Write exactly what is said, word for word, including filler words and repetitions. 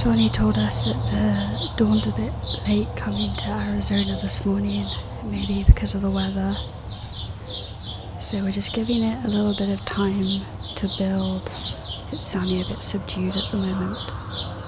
Sonny told us that the dawn's a bit late coming to Arizona this morning, maybe because of the weather. So we're just giving it a little bit of time to build. It's sounding a bit subdued at the moment.